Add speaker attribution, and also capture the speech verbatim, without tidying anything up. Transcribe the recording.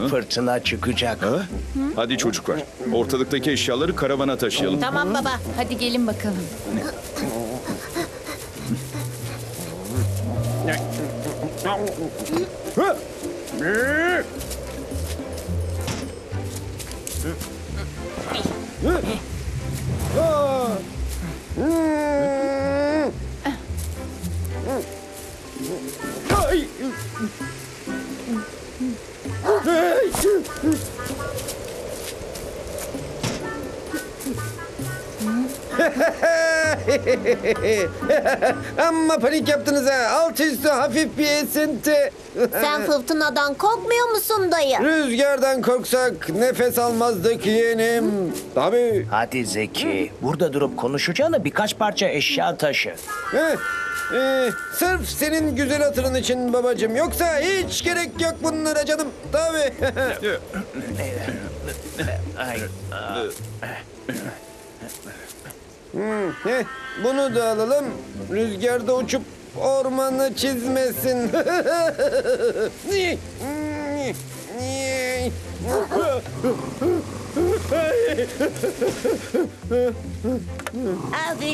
Speaker 1: Fırtına çıkacak.
Speaker 2: Ha? Hadi çocuklar, ortalıktaki eşyaları karavana taşıyalım.
Speaker 3: Tamam baba, hadi gelin bakalım.
Speaker 4: Amma panik yaptınız ha. Alt üstü hafif bir esinti.
Speaker 5: Sen fırtınadan korkmuyor musun dayı?
Speaker 4: Rüzgardan korksak nefes almazdık yeğenim. Tabii.
Speaker 1: Hadi Zeki, burada durup konuşacağına birkaç parça eşya taşı.
Speaker 4: Heh, ee, sırf senin güzel hatırın için babacığım. Yoksa hiç gerek yok bunlara canım. Tabii.
Speaker 1: Ay,
Speaker 4: Hmm, heh, bunu da alalım. Rüzgarda uçup ormanı çizmesin.
Speaker 5: Abi